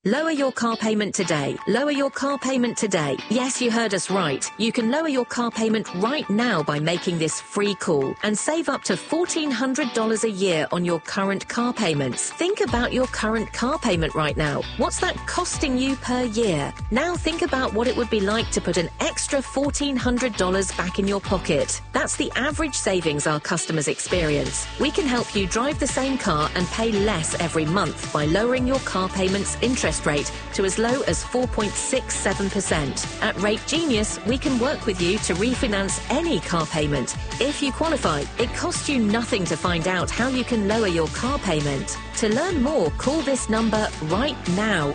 Lower your car payment today. Lower your car payment today. Yes, you heard us right. You can lower your car payment right now by making this free call and save up to $1,400 a year on your current car payments. Think about your current car payment right now. What's that costing you per year? Now think about what it would be like to put an extra $1,400 back in your pocket. That's the average savings our customers experience. We can help you drive the same car and pay less every month by lowering your car payment's interest rate to as low as 4.67%. At Rate Genius, we can work with you to refinance any car payment. If you qualify, it costs you nothing to find out how you can lower your car payment. To learn more, call this number right now.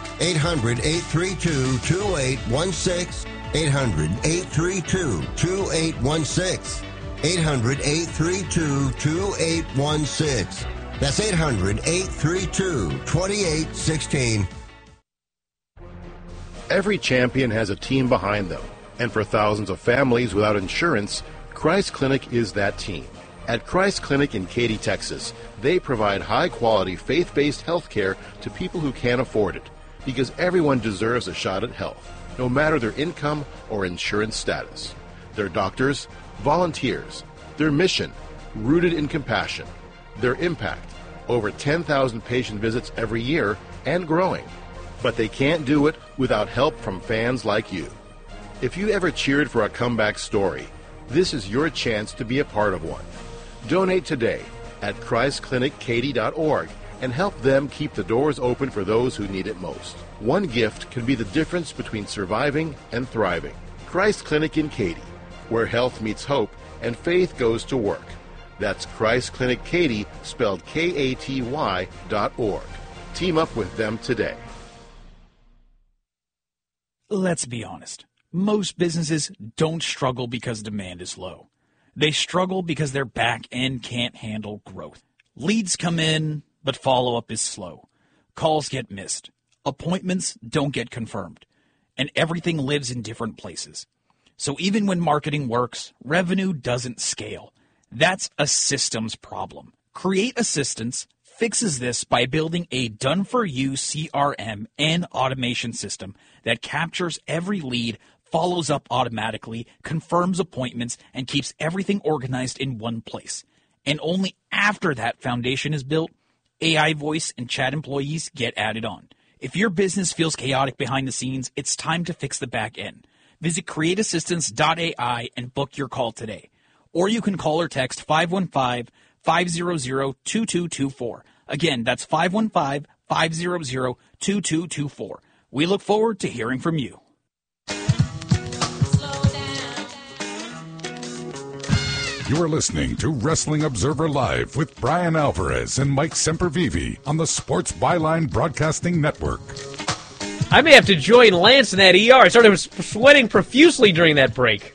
800-832-2816. 800-832-2816. 800-832-2816. That's 800-832-2816. Every champion has a team behind them, and for thousands of families without insurance, Christ Clinic is that team. At Christ Clinic in Katy, Texas, they provide high-quality, faith-based health care to people who can't afford it, because everyone deserves a shot at health, no matter their income or insurance status. Their doctors, volunteers, their mission, rooted in compassion, their impact, over 10,000 patient visits every year and growing. But they can't do it without help from fans like you. If you ever cheered for a comeback story, this is your chance to be a part of one. Donate today at ChristClinicKaty.org and help them keep the doors open for those who need it most. One gift can be the difference between surviving and thriving. Christ Clinic in Katy, where health meets hope and faith goes to work. That's Christ Clinic Katy, spelled Katy.org. Team up with them today. Let's be honest. Most businesses don't struggle because demand is low. They struggle because their back end can't handle growth. Leads come in, but follow-up is slow. Calls get missed. Appointments don't get confirmed. And everything lives in different places. So even when marketing works, revenue doesn't scale. That's a systems problem. Create Assistance fixes this by building a done-for-you CRM and automation system that captures every lead, follows up automatically, confirms appointments, and keeps everything organized in one place. And only after that foundation is built, AI voice and chat employees get added on. If your business feels chaotic behind the scenes, it's time to fix the back end. Visit createassistance.ai and book your call today. Or you can call or text 515-500-2224. Again, that's 515-500-2224. We look forward to hearing from you. You are listening to Wrestling Observer Live with Brian Alvarez and Mike Sempervive on the Sports Byline Broadcasting Network. I may have to join Lance in that ER. I started sweating profusely during that break.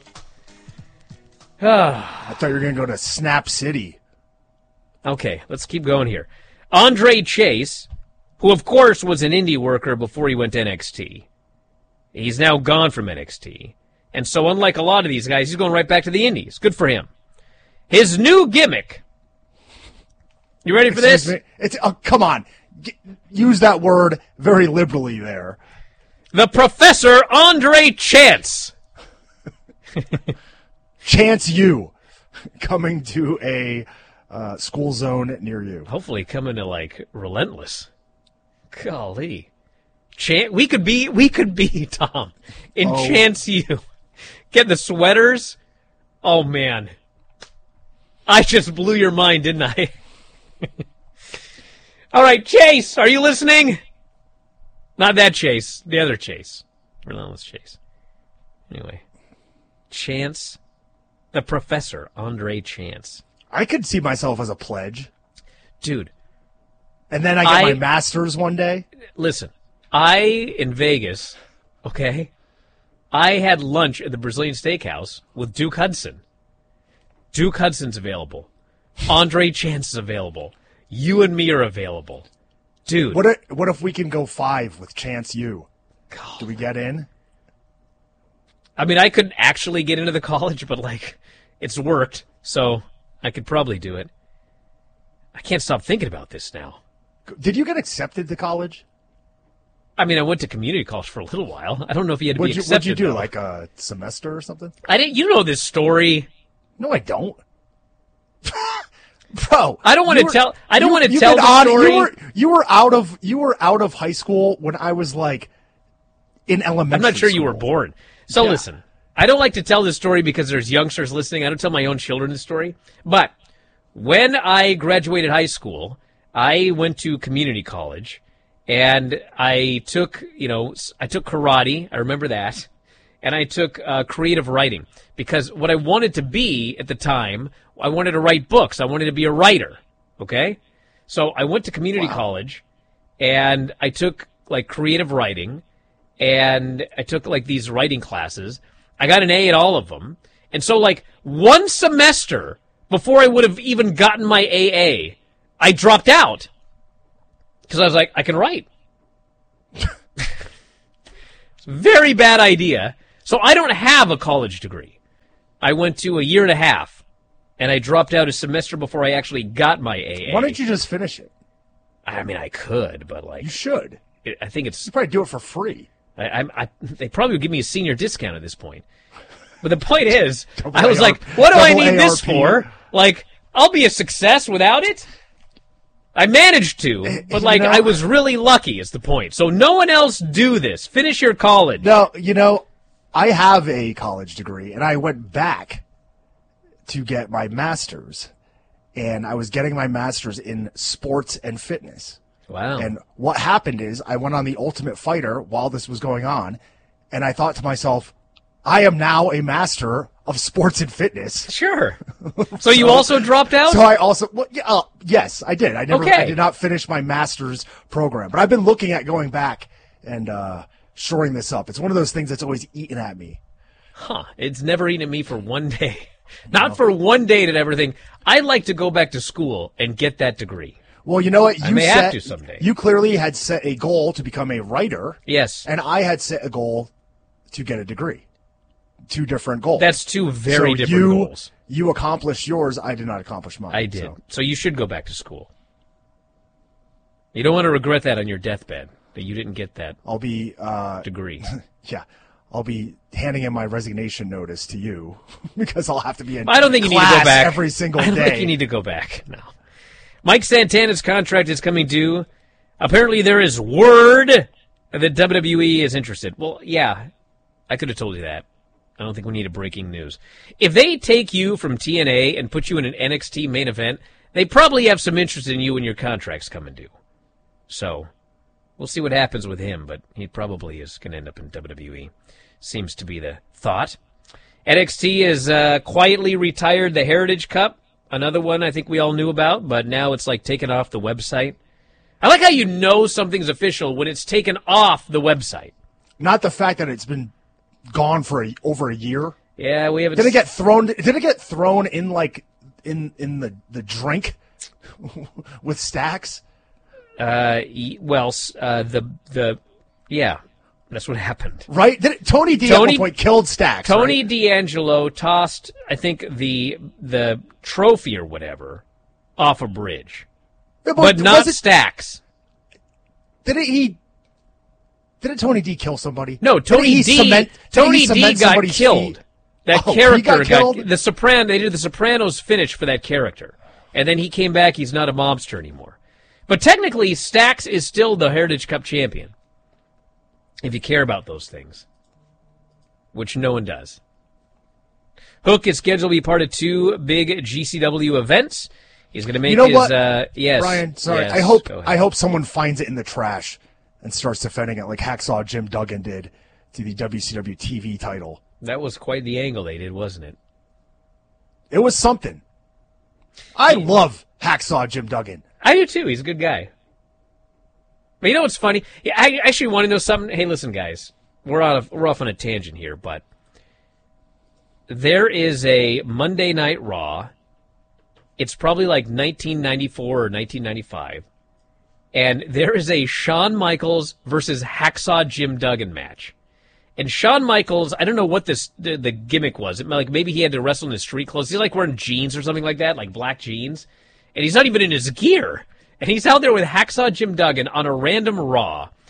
I thought you were going to go to Snap City. Okay, let's keep going here. Andre Chase, who of course was an indie worker before he went to NXT. He's now gone from NXT. And so unlike a lot of these guys, he's going right back to the indies. Good for him. His new gimmick. You ready for this? It's come on. Use that word very liberally there. The Professor Andre Chance. Chance U. Coming to a school zone near you. Hopefully coming to, like, Relentless. Golly. We could be Tom in Chance U. Get the sweaters. Oh, man. I just blew your mind, didn't I? All right, Chase, are you listening? Not that Chase, the other Chase. Relentless Chase. Anyway. Chance, the Professor, Andre Chance. I could see myself as a pledge. Dude. And then I get my master's one day. Listen, in Vegas, okay, I had lunch at the Brazilian Steakhouse with Duke Hudson. Duke Hudson's available. Andre Chance is available. You and me are available. Dude. What if we can go 5 with Chance U? God. Do we get in? I mean, I couldn't actually get into the college, but, like, it's worked, so I could probably do it. I can't stop thinking about this now. Did you get accepted to college? I mean, I went to community college for a little while. I don't know if you had to be accepted. What'd you do, though. like a semester or something? I didn't. You know this story. No, I don't. Bro, I don't want to tell. I don't want to you've tell been the on- story. You were out of high school when I was like in elementary. I'm not sure school. you were born. So Yeah. listen, I don't like to tell this story because there's youngsters listening. I don't tell my own children this story. But when I graduated high school, I went to community college, and I took karate. I remember that, and I took creative writing because what I wanted to be at the time, I wanted to write books. I wanted to be a writer. Okay, so I went to community college, and I took like creative writing. And I took like these writing classes. I got an A at all of them. And so like one semester before I would have even gotten my AA, I dropped out. Because I was like, I can write. It's a very bad idea. So I don't have a college degree. I went to a year and a half. And I dropped out a semester before I actually got my AA. Why don't you just finish it? I mean, I could, but like... You should. I think it's... You probably do it for free. They probably would give me a senior discount at this point. But the point is, I was like, what do I need this for? Like, I'll be a success without it? I managed to, but like, I was really lucky is the point. So no one else do this. Finish your college. No, I have a college degree, and I went back to get my master's. And I was getting my master's in sports and fitness. Wow. And what happened is I went on The Ultimate Fighter while this was going on, and I thought to myself, I am now a master of sports and fitness. Sure. So you also dropped out? So I also, yes, I did. I did not finish my master's program, but I've been looking at going back and shoring this up. It's one of those things that's always eaten at me. Huh. It's never eaten at me for one day. Not for one day did I ever think, I'd like to go back to school and get that degree. Well, you know what? I may have to someday. You clearly had set a goal to become a writer. Yes. And I had set a goal to get a degree. Two different goals. That's two very different goals. You accomplished yours. I did not accomplish mine. I did. So you should go back to school. You don't want to regret that on your deathbed, that you didn't get that I'll be degree. Yeah. I'll be handing in my resignation notice to you because I'll have to be in I don't think you need to go back every single day. I don't think you need to go back. No. Mike Santana's contract is coming due. Apparently there is word that WWE is interested. Well, yeah, I could have told you that. I don't think we need a breaking news. If they take you from TNA and put you in an NXT main event, they probably have some interest in you when your contract's coming due. So, we'll see what happens with him, but he probably is going to end up in WWE. Seems to be the thought. NXT has quietly retired the Heritage Cup. Another one I think we all knew about, but now it's like taken off the website. I like how you know something's official when it's taken off the website. Not the fact that it's been gone for over a year. Yeah, we haven't. Did it get thrown? Did it get thrown in like in the drink with Stacks? Yeah, that's what happened. Right? Tony D at one point killed Stacks. Tony right? D'Angelo tossed, I think, the trophy or whatever off a bridge, but not Stacks. Didn't Tony D kill somebody? No, Tony D got killed. Feet? That he character got killed? They did the Sopranos finish for that character, and then he came back. He's not a mobster anymore. But technically, Stacks is still the Heritage Cup champion. If you care about those things, which no one does. Hook is scheduled to be part of 2 big GCW events. He's going to make yes. Brian, sorry. Yes, I hope someone finds it in the trash and starts defending it like Hacksaw Jim Duggan did to the WCW TV title. That was quite the angle they did, wasn't it? It was something. I love Hacksaw Jim Duggan. I do too. He's a good guy. But you know what's funny? Yeah, I actually want to know something. Hey, listen, guys. We're off on a tangent here, but there is a Monday Night Raw. It's probably like 1994 or 1995. And there is a Shawn Michaels versus Hacksaw Jim Duggan match. And Shawn Michaels, I don't know what the gimmick was. Like maybe he had to wrestle in his street clothes. He's like wearing jeans or something like that, like black jeans. And he's not even in his gear. And he's out there with Hacksaw Jim Duggan on a random Raw.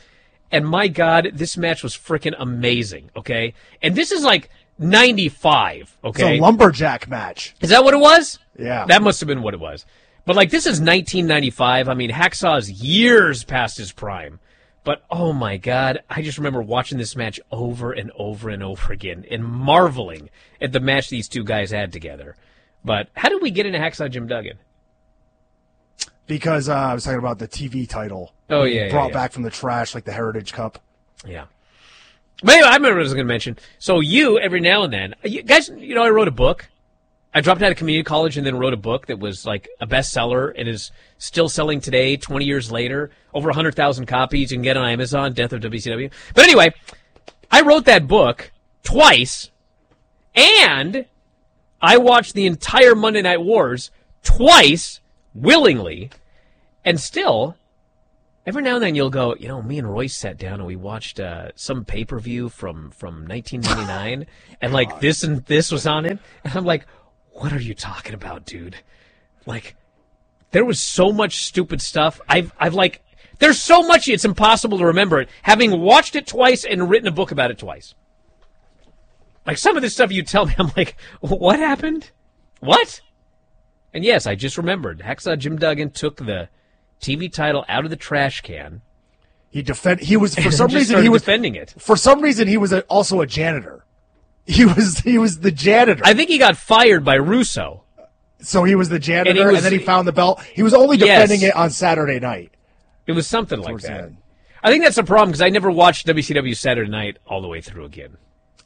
And my God, this match was freaking amazing, okay? And this is like 95, okay? It's a lumberjack match. Is that what it was? Yeah. That must have been what it was. But, like, this is 1995. I mean, Hacksaw's years past his prime. But, oh, my God, I just remember watching this match over and over and over again and marveling at the match these two guys had together. But how did we get into Hacksaw Jim Duggan? Because I was talking about the TV title. Oh, yeah, brought back from the trash, like the Heritage Cup. Yeah. But anyway, I remember what I was going to mention. So you, every now and then, you guys, I wrote a book. I dropped out of community college and then wrote a book that was like a bestseller and is still selling today, 20 years later. Over 100,000 copies. You can get on Amazon, Death of WCW. But anyway, I wrote that book twice, and I watched the entire Monday Night Wars twice, willingly, and still, every now and then you'll go, me and Royce sat down and we watched some pay-per-view from 1999, and like this and this was on it, and I'm like, what are you talking about, dude? Like, there was so much stupid stuff. I've like, there's so much it's impossible to remember it, having watched it twice and written a book about it twice. Like, some of this stuff you tell me, I'm like, what happened? What? And yes, I just remembered. Hacksaw Jim Duggan took the TV title out of the trash can. He was for some reason he was defending it. For some reason he was also a janitor. He was the janitor. I think he got fired by Russo. So he was the janitor, and then he found the belt. He was only defending it on Saturday night. It was something like that. I think that's the problem, because I never watched WCW Saturday Night all the way through again.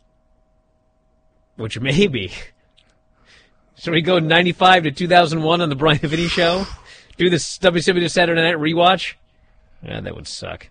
Which maybe. Should we go 95 to 2001 on the Brian Vinny Show? Do this WCW Saturday Night rewatch? Yeah, that would suck.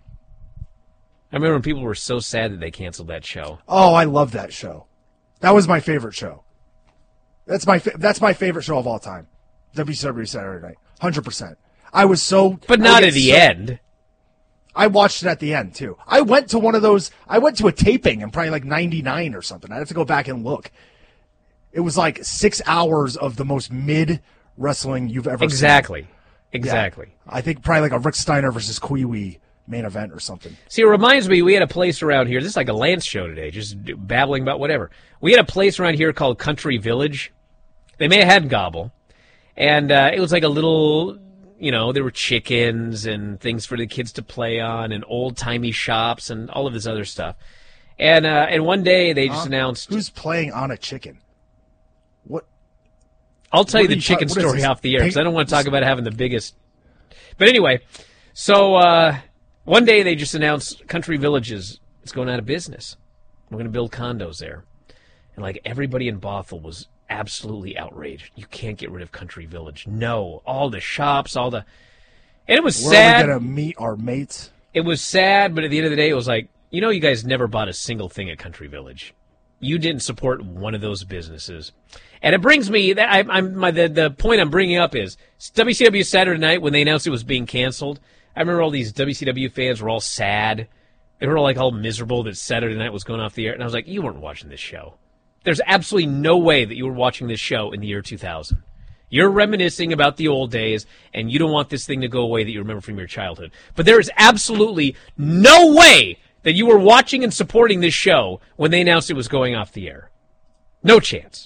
I remember when people were so sad that they canceled that show. Oh, I love that show. That was my favorite show. That's my favorite show of all time. WCW Saturday Night. 100%. I was so... But not at the end. I watched it at the end, too. I went to a taping in probably like 99 or something. I'd have to go back and look. It was like 6 hours of the most mid-wrestling you've ever seen. Exactly. Yeah. I think probably like a Rick Steiner versus Kiwi main event or something. See, it reminds me, we had a place around here. This is like a Lance show today, just babbling about whatever. We had a place around here called Country Village. They may have had Gobble. And it was like a little, there were chickens and things for the kids to play on and old-timey shops and all of this other stuff. And one day they just announced... Who's playing on a chicken? What? I'll tell you the chicken story off the air, because I don't want to talk about having the biggest... But anyway, so one day they just announced Country Village is going out of business. We're going to build condos there. And like everybody in Bothell was absolutely outraged. You can't get rid of Country Village. No. All the shops, all the... And it was sad. We're going to meet our mates. It was sad, but at the end of the day, it was like, you guys never bought a single thing at Country Village. You didn't support one of those businesses. And it brings me, the point I'm bringing up is, WCW Saturday Night, when they announced it was being canceled, I remember all these WCW fans were all sad. They were all miserable that Saturday Night was going off the air. And I was like, you weren't watching this show. There's absolutely no way that you were watching this show in the year 2000. You're reminiscing about the old days, and you don't want this thing to go away that you remember from your childhood. But there is absolutely no way that you were watching and supporting this show when they announced it was going off the air. No chance.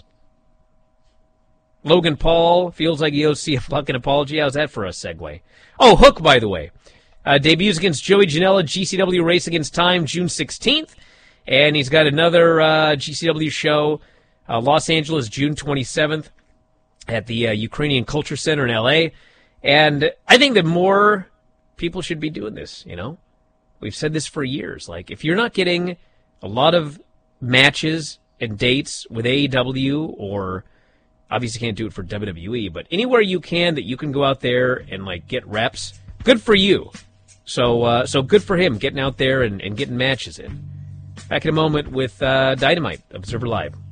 Logan Paul feels like he owes CM Punk an apology. How's that for a segue? Oh, Hook, by the way. Debuts against Joey Janela, GCW Race Against Time, June 16th. And he's got another GCW show, Los Angeles, June 27th, at the Ukrainian Culture Center in L.A. And I think that more people should be doing this, We've said this for years. Like, if you're not getting a lot of matches and dates with AEW, or obviously can't do it for WWE, but anywhere you can that you can go out there and, get reps, good for you. So good for him getting out there and getting matches in. Back in a moment with Dynamite, Observer Live.